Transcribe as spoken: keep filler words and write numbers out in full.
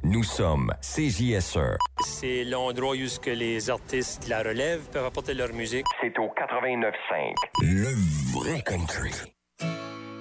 Nous sommes C J S E. C'est l'endroit où ce que les artistes de la relève peuvent apporter leur musique. C'est au quatre-vingt-neuf cinq. Le vrai country.